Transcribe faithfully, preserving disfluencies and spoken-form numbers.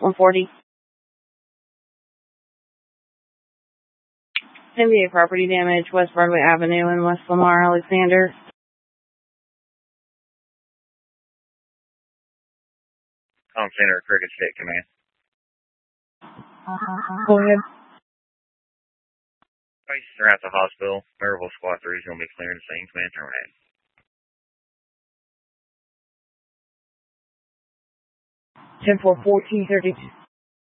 one forty. N B A property damage, West Broadway Avenue and West Lamar, Alexander. Com Center, Cricket State Command. Go ahead. Patients are at the hospital. Maryville Squad three is going to be clearing the scene. Command terminated. ten four fourteen thirty-two.